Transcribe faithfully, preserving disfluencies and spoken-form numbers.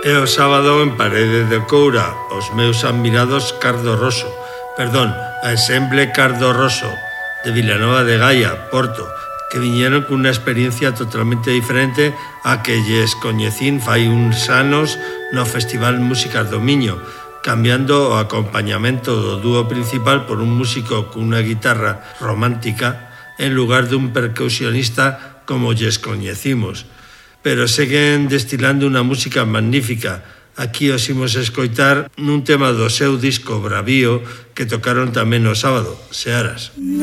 E o sábado en Parede de Coura, os meus admirados Cardo Rosso, perdón, a Ensemble Cardo Rosso de Vilanova de Gaia, Porto, que viñeron cunha experiencia totalmente diferente a que lles coñecín fai uns anos no Festival Músicas do Miño, cambiando o acompañamento do dúo principal por un músico cunha guitarra romántica en lugar dun percusionista como lles coñecimos. Pero seguen destilando unha música magnífica. Aquí os imos escoitar nun tema do seu disco Bravío que tocaron tamén o sábado, Searas.